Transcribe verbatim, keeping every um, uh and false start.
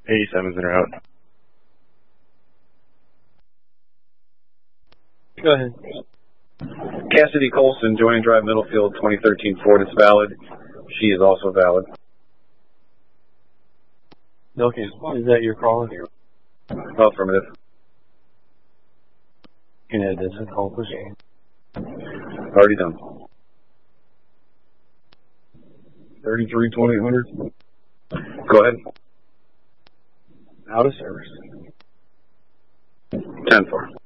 eighty-sevens in route. Go ahead. Cassidy Colson, joining drive middle field, twenty thirteen Ford is valid. She is also valid. Okay, is that your call here? Affirmative. You can add this and call push. Already done. thirty-three twenty-eight hundred. Go ahead. Out of service. ten four.